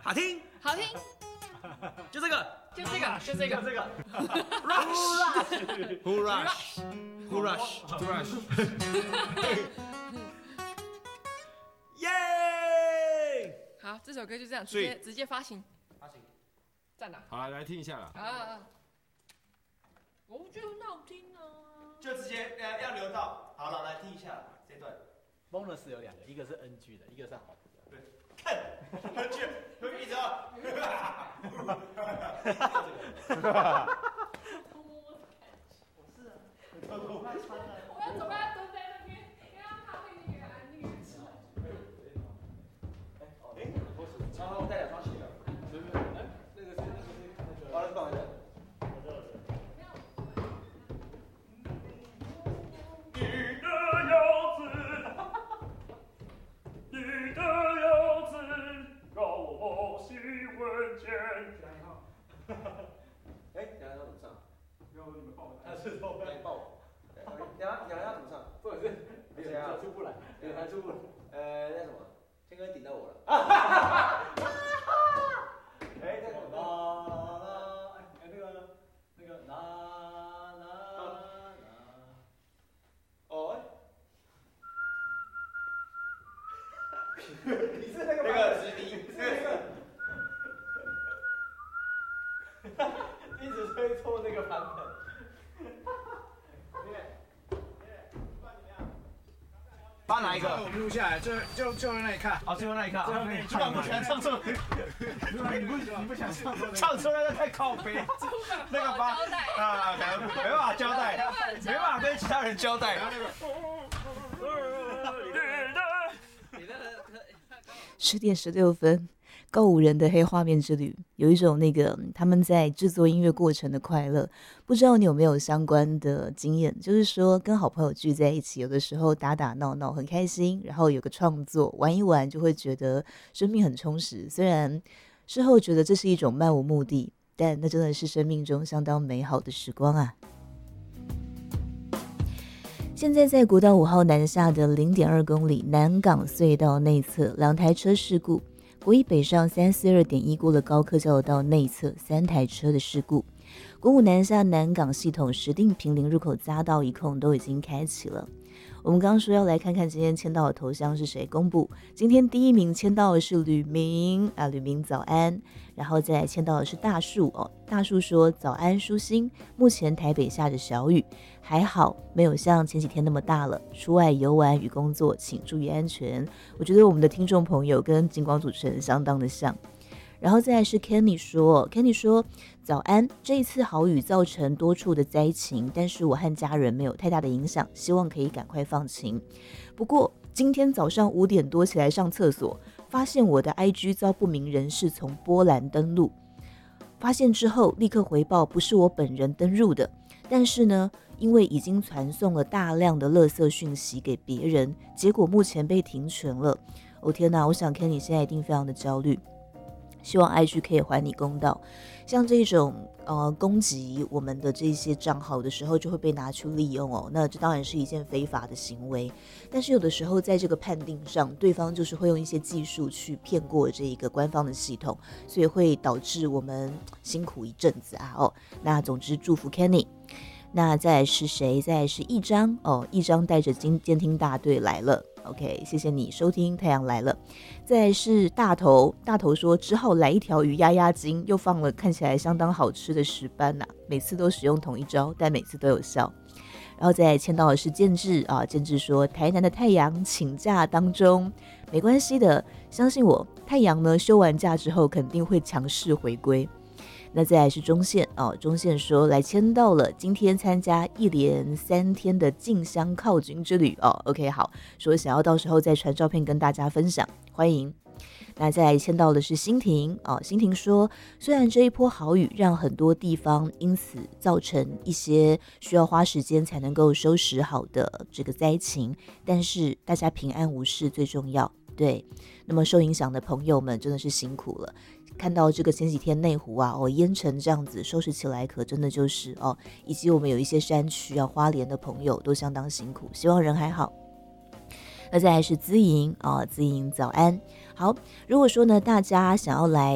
好听， 好听， 就这个， 就这个，就这个， 这个 Who rush？Who rush？Who rush？ 耶！ 好，这首歌就这样， 所以直接发行，赞哪？ 好，来听一下啦。 啊，我觉得很好听啊。 就直接要留到，好了，来听一下这段。 bonus 有2个，一个是 NG 的，一个是好的。 对，看 NG， 会一直要。 我要走开，蹲在那边，因为他怕会那个吃。 然后带2双鞋的。 那个是好了，放在这。 你的样子，你的样子，让我梦醒魂间。 等一下要怎么唱？ 要你们抱我。 他是头来抱我。等一下要怎么唱？或者是等一下出不来，对，还出不来。那什么，天哥顶到我了。哎，那个那个哦，你是那个直笛， 一直推错那个版本。 发哪一个？ 我们录下来，就那一看。 好，最后那一看。 主管不喜欢唱错，你不想唱错， 唱出来的太靠背，那个发啊，没办法交代，没办法跟其他人交代。 10点16分，告五人的黑画面之旅，有一种那个他们在制作音乐过程的快乐。不知道你有没有相关的经验，就是说跟好朋友聚在一起，有的时候打打闹闹很开心，然后有个创作玩一玩，就会觉得生命很充实。虽然事后觉得这是一种漫无目的，但那真的是生命中相当美好的时光啊。现在在国道5号南下的 0.2 公里南港隧道内侧，2台车事故。国一北上342.1过了高科交流道内侧3台车的事故。国5南下南港系统石碇坪林入口匝道一控都已经开启了。我们刚刚说要来看看今天签到的头像是谁公布。今天第1名签到的是吕明啊，吕明早安。然后再来签到的是大树哦，大树说早安舒心，目前台北下着小雨，还好没有像前几天那么大了。出外游玩与工作，请注意安全。我觉得我们的听众朋友跟金光主持人相当的像。然后再来是 Kenny 说早安，这一次豪雨造成多处的灾情，但是我和家人没有太大的影响，希望可以赶快放晴。不过今天早上5点多起来上厕所，发现我的 IG 遭不明人士从波兰登录，发现之后立刻回报不是我本人登入的，但是呢因为已经传送了大量的垃圾讯息给别人，结果目前被停权了。哦天哪，我想 Kenny 现在一定非常的焦虑，希望 IG 可以还你公道。像这种攻击我们的这些账号的时候，就会被拿去利用哦。那这当然是一件非法的行为，但是有的时候在这个判定上，对方就是会用一些技术去骗过这一个官方的系统，所以会导致我们辛苦一阵子啊。哦，那总之祝福 Kenny。那再来是谁？再来是一章哦，一章带着监听大队来了。OK， 谢谢你收听《太阳来了》。再来是大头说只好来一条鱼压压惊，又放了看起来相当好吃的石斑呐、每次都使用同一招，但每次都有效。然后再来签到的是建志啊，建志说台南的太阳请假当中，没关系的，相信我，太阳呢休完假之后肯定会强势回归。那再来是中线哦，中线说来签到了，今天参加1连3天的进香靠军之旅哦。OK， 好，说想要到时候再传照片跟大家分享，欢迎。那再来签到的是欣婷哦，欣婷说，虽然这一波豪雨让很多地方因此造成一些需要花时间才能够收拾好的这个灾情，但是大家平安无事最重要。对，那么受影响的朋友们真的是辛苦了。看到这个前几天内湖啊，淹成这样子，收拾起来可真的就是以及我们有一些山区啊，花莲的朋友都相当辛苦，希望人还好。那再来是资莹啊，资莹早安。好，如果说呢大家想要来